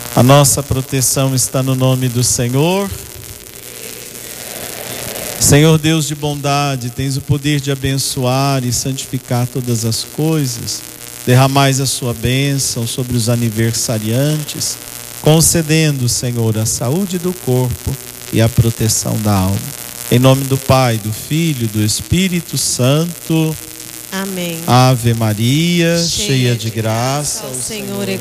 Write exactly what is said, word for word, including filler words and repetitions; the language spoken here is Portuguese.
A nossa proteção está no nome do Senhor. Senhor Deus de bondade, tens o poder de abençoar e santificar todas as coisas. Derramais a sua bênção sobre os aniversariantes, concedendo, Senhor, a saúde do corpo e a proteção da alma. Em nome do Pai, do Filho e do Espírito Santo. Amém. Ave Maria, cheia, cheia de graça, o o Senhor Senhor é